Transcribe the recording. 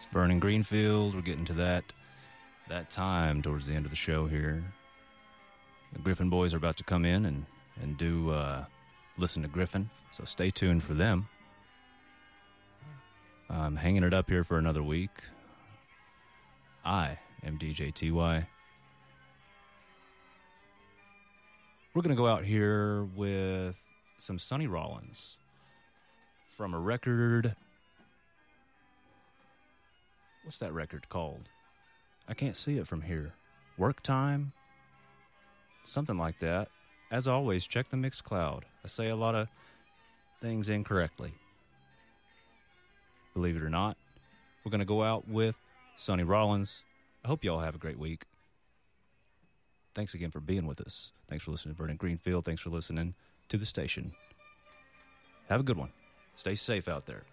Vernon Greenfield. We're getting to that time towards the end of the show here. The Griffin boys are about to come in and do Listen to Griffin, so stay tuned for them. I'm hanging it up here for another week. I am DJ TY. We're going to go out here with some Sonny Rollins from a record. What's that record called? I can't see it from here. Work Time? Something like that. As always, check the Mixcloud. I say a lot of things incorrectly. Believe it or not, we're going to go out with Sonny Rollins. I hope you all have a great week. Thanks again for being with us. Thanks for listening to Vernon Greenfield. Thanks for listening to the station. Have a good one. Stay safe out there.